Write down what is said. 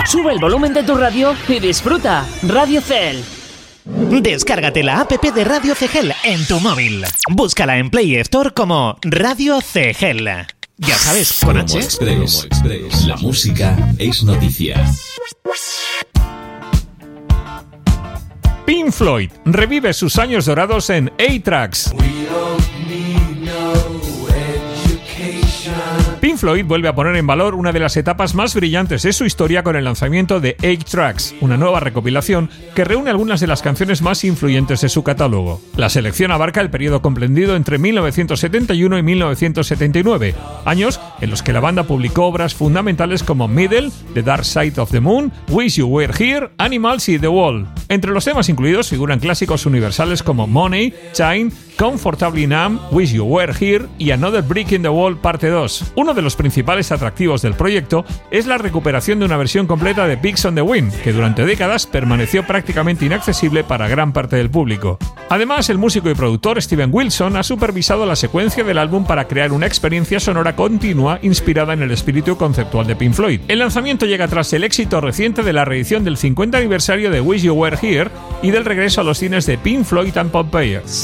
Sube el volumen de tu radio y disfruta. Radio CEL. Descárgate la app de Radio CEGEL en tu móvil. Búscala en Play Store como Radio CEGEL. Ya sabes, con H. Express. La música es noticia. Pink Floyd revive sus años dorados en A-Tracks. Pink Floyd vuelve a poner en valor una de las etapas más brillantes de su historia con el lanzamiento de 8 Tracks, una nueva recopilación que reúne algunas de las canciones más influyentes de su catálogo. La selección abarca el periodo comprendido entre 1971 y 1979, años en los que la banda publicó obras fundamentales como Middle, The Dark Side of the Moon, Wish You Were Here, Animals y The Wall. Entre los temas incluidos figuran clásicos universales como Money, Shine, Comfortably Numb, Wish You Were Here y Another Brick in the Wall Parte 2. Uno de los principales atractivos del proyecto es la recuperación de una versión completa de Pigs on the Wind, que durante décadas permaneció prácticamente inaccesible para gran parte del público. Además, el músico y productor Steven Wilson ha supervisado la secuencia del álbum para crear una experiencia sonora continua inspirada en el espíritu conceptual de Pink Floyd. El lanzamiento llega tras el éxito reciente de la reedición del 50 aniversario de Wish You Were Here y del regreso a los cines de Pink Floyd and Pompeii.